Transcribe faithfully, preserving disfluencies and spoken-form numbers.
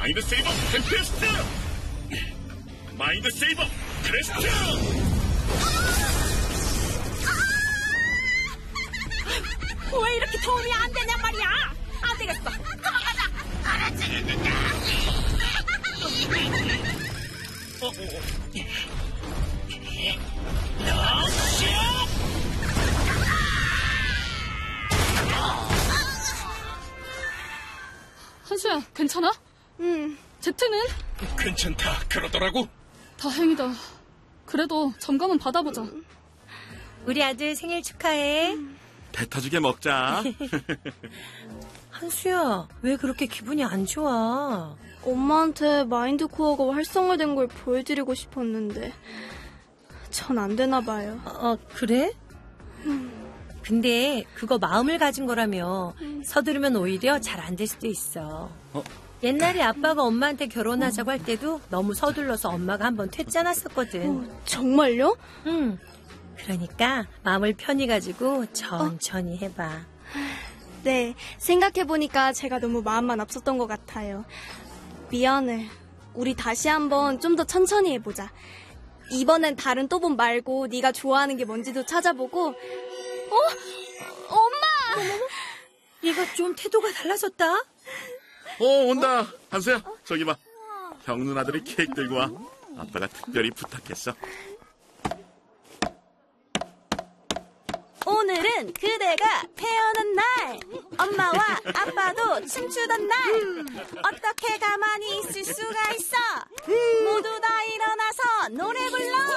마인드 세이버 템페스트! 마인드 세이버 크레스트! 왜 이렇게 도움이 안 되냔 말이야. 안 되겠어. 도망가자. 알았지. 어, 어, 어. 한수야, 괜찮아? 응. 제트는? 괜찮다 그러더라고. 다행이다. 그래도 점검은 받아보자. 우리 아들 생일 축하해. 배 터지게 먹자. 한수야, 왜 그렇게 기분이 안 좋아? 엄마한테 마인드 코어가 활성화된 걸 보여드리고 싶었는데 전 안 되나 봐요. 어, 그래? 근데 그거 마음을 가진 거라며 서두르면 오히려 잘 안 될 수도 있어. 어? 옛날에 아빠가 엄마한테 결혼하자고 할 때도 너무 서둘러서 엄마가 한번 퇴짜났었거든. 어, 정말요? 응. 그러니까 마음을 편히 가지고 천천히 해봐. 네, 생각해보니까 제가 너무 마음만 앞섰던 것 같아요. 미안해. 우리 다시 한번 좀 더 천천히 해보자. 이번엔 다른 또본 말고 네가 좋아하는 게 뭔지도 찾아보고. 어? 엄마! 이거 좀 태도가 달라졌다? 어, 온다. 한수야, 저기 봐. 형 누나들이 케이크 들고 와. 아빠가 특별히 부탁했어. 오늘은 그대가 태어난 날. 엄마와 아빠도 춤추던 날. 어떻게 가만히 있을 수가 있어. 모두 다 일어나서 노래 불러.